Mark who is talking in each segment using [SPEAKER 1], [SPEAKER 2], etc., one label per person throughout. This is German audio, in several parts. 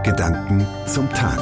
[SPEAKER 1] Gedanken zum Tag.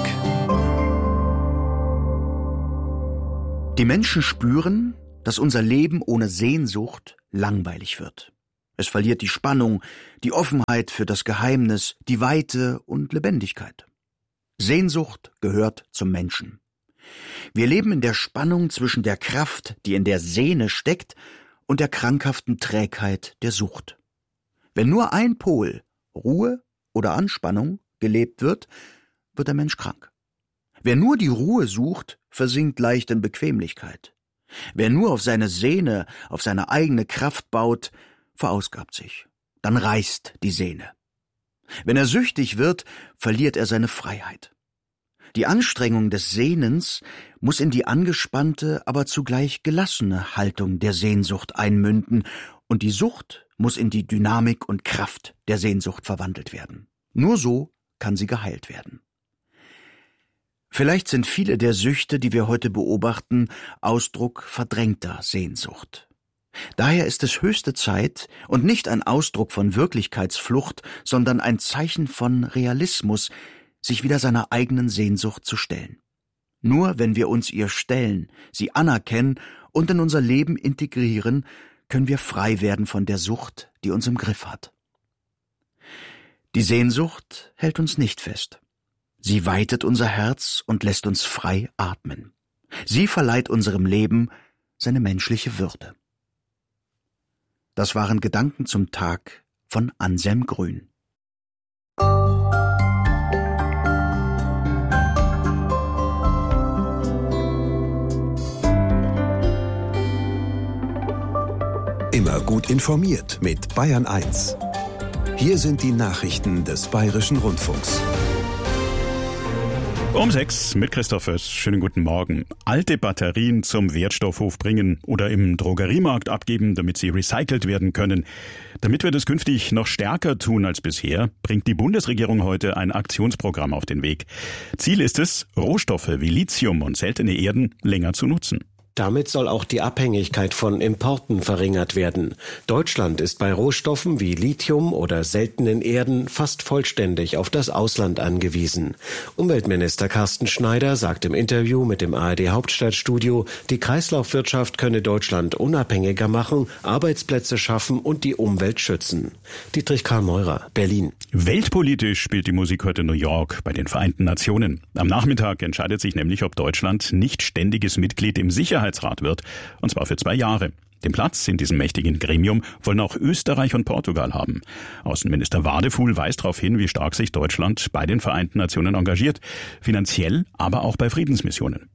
[SPEAKER 1] Die Menschen spüren, dass unser Leben ohne Sehnsucht langweilig wird. Es verliert die Spannung, die Offenheit für das Geheimnis, die Weite und Lebendigkeit. Sehnsucht gehört zum Menschen. Wir leben in der Spannung zwischen der Kraft, die in der Sehne steckt, und der krankhaften Trägheit der Sucht. Wenn nur ein Pol, Ruhe oder Anspannung, gelebt wird, wird der Mensch krank. Wer nur die Ruhe sucht, versinkt leicht in Bequemlichkeit. Wer nur auf seine Sehne, auf seine eigene Kraft baut, verausgabt sich. Dann reißt die Sehne. Wenn er süchtig wird, verliert er seine Freiheit. Die Anstrengung des Sehnens muss in die angespannte, aber zugleich gelassene Haltung der Sehnsucht einmünden, und die Sucht muss in die Dynamik und Kraft der Sehnsucht verwandelt werden. Nur so kann sie geheilt werden. Vielleicht sind viele der Süchte, die wir heute beobachten, Ausdruck verdrängter Sehnsucht. Daher ist es höchste Zeit und nicht ein Ausdruck von Wirklichkeitsflucht, sondern ein Zeichen von Realismus, sich wieder seiner eigenen Sehnsucht zu stellen. Nur wenn wir uns ihr stellen, sie anerkennen und in unser Leben integrieren, können wir frei werden von der Sucht, die uns im Griff hat. Die Sehnsucht hält uns nicht fest. Sie weitet unser Herz und lässt uns frei atmen. Sie verleiht unserem Leben seine menschliche Würde. Das waren Gedanken zum Tag von Anselm Grün.
[SPEAKER 2] Immer gut informiert mit Bayern 1. Hier sind die Nachrichten des Bayerischen Rundfunks.
[SPEAKER 3] Um 6 mit Christoph Föss. Schönen guten Morgen. Alte Batterien zum Wertstoffhof bringen oder im Drogeriemarkt abgeben, damit sie recycelt werden können. Damit wir das künftig noch stärker tun als bisher, bringt die Bundesregierung heute ein Aktionsprogramm auf den Weg. Ziel ist es, Rohstoffe wie Lithium und seltene Erden länger zu nutzen.
[SPEAKER 4] Damit soll auch die Abhängigkeit von Importen verringert werden. Deutschland ist bei Rohstoffen wie Lithium oder seltenen Erden fast vollständig auf das Ausland angewiesen. Umweltminister Carsten Schneider sagt im Interview mit dem ARD Hauptstadtstudio, die Kreislaufwirtschaft könne Deutschland unabhängiger machen, Arbeitsplätze schaffen und die Umwelt schützen. Dietrich Karl Meurer, Berlin.
[SPEAKER 3] Weltpolitisch spielt die Musik heute New York bei den Vereinten Nationen. Am Nachmittag entscheidet sich nämlich, ob Deutschland nicht ständiges Mitglied im Sicherheitsrat wird, und zwar für 2 Jahre. Den Platz in diesem mächtigen Gremium wollen auch Österreich und Portugal haben. Außenminister Wadefuhl weist darauf hin, wie stark sich Deutschland bei den Vereinten Nationen engagiert, finanziell, aber auch bei Friedensmissionen.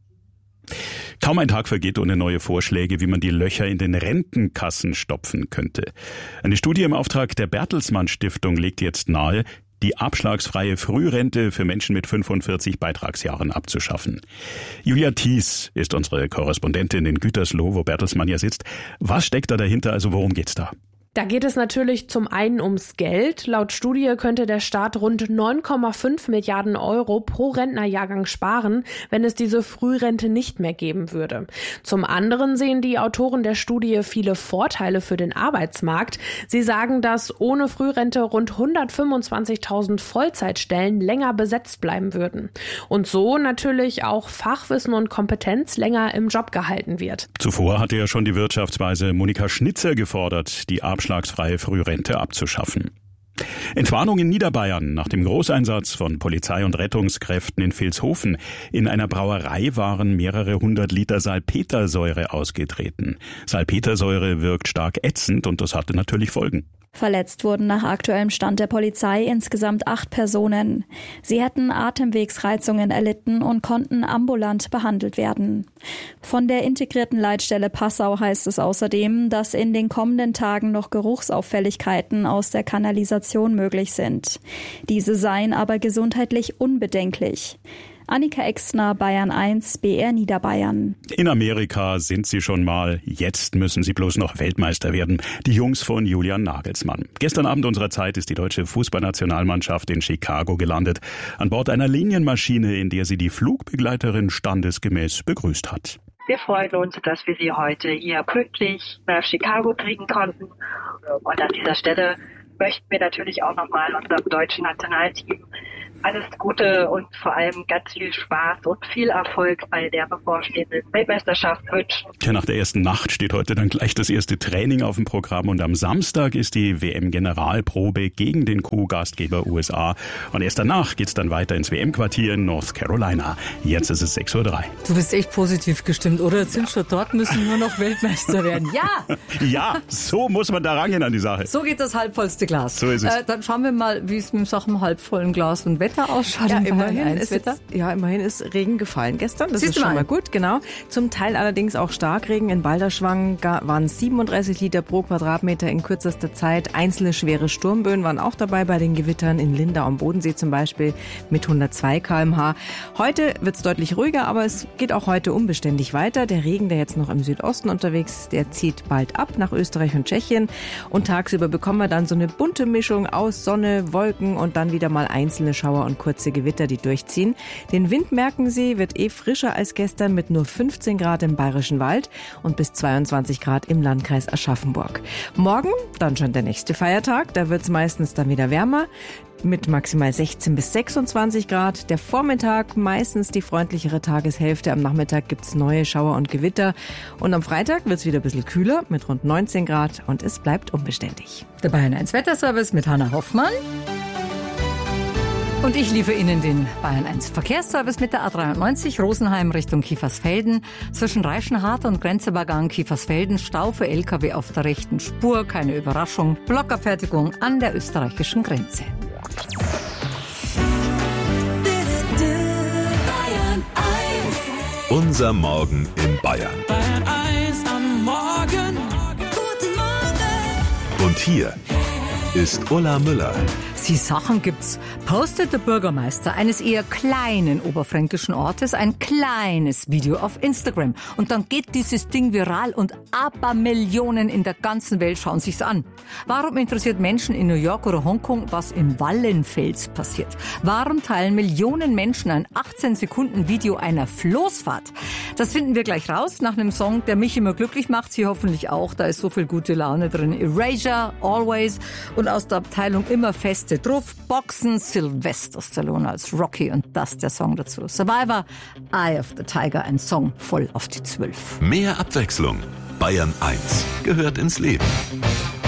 [SPEAKER 3] Kaum ein Tag vergeht ohne neue Vorschläge, wie man die Löcher in den Rentenkassen stopfen könnte. Eine Studie im Auftrag der Bertelsmann Stiftung legt jetzt nahe, die abschlagsfreie Frührente für Menschen mit 45 Beitragsjahren abzuschaffen. Julia Thies ist unsere Korrespondentin in Gütersloh, wo Bertelsmann ja sitzt. Was steckt da dahinter, also worum geht's da?
[SPEAKER 5] Da geht es natürlich zum einen ums Geld. Laut Studie könnte der Staat rund 9,5 Milliarden Euro pro Rentnerjahrgang sparen, wenn es diese Frührente nicht mehr geben würde. Zum anderen sehen die Autoren der Studie viele Vorteile für den Arbeitsmarkt. Sie sagen, dass ohne Frührente rund 125.000 Vollzeitstellen länger besetzt bleiben würden. Und so natürlich auch Fachwissen und Kompetenz länger im Job gehalten wird.
[SPEAKER 3] Zuvor hatte ja schon die Wirtschaftsweise Monika Schnitzer gefordert, die abschlagsfreie Frührente abzuschaffen. Entwarnung in Niederbayern nach dem Großeinsatz von Polizei und Rettungskräften in Vilshofen. In einer Brauerei waren mehrere 100 Liter Salpetersäure ausgetreten. Salpetersäure wirkt stark ätzend und das hatte natürlich Folgen.
[SPEAKER 6] Verletzt wurden nach aktuellem Stand der Polizei insgesamt 8 Personen. Sie hätten Atemwegsreizungen erlitten und konnten ambulant behandelt werden. Von der integrierten Leitstelle Passau heißt es außerdem, dass in den kommenden Tagen noch Geruchsauffälligkeiten aus der Kanalisation möglich sind. Diese seien aber gesundheitlich unbedenklich. Annika Exner, Bayern 1, BR Niederbayern.
[SPEAKER 3] In Amerika sind sie schon mal, jetzt müssen sie bloß noch Weltmeister werden. Die Jungs von Julian Nagelsmann. Gestern Abend unserer Zeit ist die deutsche Fußballnationalmannschaft in Chicago gelandet. An Bord einer Linienmaschine, in der sie die Flugbegleiterin standesgemäß begrüßt hat.
[SPEAKER 7] Wir freuen uns, dass wir Sie heute hier pünktlich nach Chicago kriegen konnten. Und an dieser Stelle möchten wir natürlich auch nochmal unserem deutschen Nationalteam alles Gute und vor allem ganz viel Spaß und viel Erfolg bei der bevorstehenden Weltmeisterschaft wünschen.
[SPEAKER 3] Tja, nach der ersten Nacht steht heute dann gleich das erste Training auf dem Programm und am Samstag ist die WM-Generalprobe gegen den Co-Gastgeber USA. Und erst danach geht's dann weiter ins WM-Quartier in North Carolina. Jetzt ist es 6:03 Uhr.
[SPEAKER 8] Du bist echt positiv gestimmt, oder? Jetzt sind schon dort, müssen nur noch Weltmeister werden. Ja!
[SPEAKER 3] Ja, so muss man da rangehen an die Sache.
[SPEAKER 8] So geht das halbvollste Glas.
[SPEAKER 3] So ist es.
[SPEAKER 8] Dann schauen wir mal, wie es mit Sachen halbvollen Glas und Wetter ausschaut.
[SPEAKER 9] Ja, immerhin ist Regen gefallen gestern. Das ist schon mal gut, genau. Zum Teil allerdings auch Starkregen. In Balderschwang waren 37 Liter pro Quadratmeter in kürzester Zeit. Einzelne schwere Sturmböen waren auch dabei bei den Gewittern in Lindau am Bodensee zum Beispiel mit 102 km/h. Heute wird es deutlich ruhiger, aber es geht auch heute unbeständig weiter. Der Regen, der jetzt noch im Südosten unterwegs ist, der zieht bald ab nach Österreich und Tschechien. Und tagsüber bekommen wir dann so eine bunte Mischung aus Sonne, Wolken und dann wieder mal einzelne Schauer und kurze Gewitter, die durchziehen. Den Wind, merken Sie, wird frischer als gestern mit nur 15 Grad im Bayerischen Wald und bis 22 Grad im Landkreis Aschaffenburg. Morgen dann schon der nächste Feiertag. Da wird es meistens dann wieder wärmer mit maximal 16 bis 26 Grad. Der Vormittag meistens die freundlichere Tageshälfte. Am Nachmittag gibt's neue Schauer und Gewitter. Und am Freitag wird's wieder ein bisschen kühler mit rund 19 Grad und es bleibt unbeständig.
[SPEAKER 8] Der Bayern 1 Wetterservice mit Hanna Hoffmann. Und ich liefere Ihnen den Bayern 1 Verkehrsservice mit der A93 Rosenheim Richtung Kiefersfelden. Zwischen Reichenhart und Grenzübergang Kiefersfelden Stau für LKW auf der rechten Spur. Keine Überraschung. Blockabfertigung an der österreichischen Grenze.
[SPEAKER 2] Unser Morgen in Bayern.
[SPEAKER 10] Bayern 1 am Morgen. Guten Morgen.
[SPEAKER 2] Und hier ist Ulla Müller.
[SPEAKER 8] Die Sachen gibt's. Postet der Bürgermeister eines eher kleinen oberfränkischen Ortes ein kleines Video auf Instagram. Und dann geht dieses Ding viral und Abermillionen in der ganzen Welt schauen sich's an. Warum interessiert Menschen in New York oder Hongkong, was im Wallenfels passiert? Warum teilen Millionen Menschen ein 18-Sekunden-Video einer Floßfahrt? Das finden wir gleich raus nach einem Song, der mich immer glücklich macht. Sie hoffentlich auch. Da ist so viel gute Laune drin. Erasure, Always und aus der Abteilung immer feste drauf. Boxen, Sylvester Stallone als Rocky und das der Song dazu. Survivor, Eye of the Tiger, ein Song voll auf die 12.
[SPEAKER 2] Mehr Abwechslung. Bayern 1 gehört ins Leben.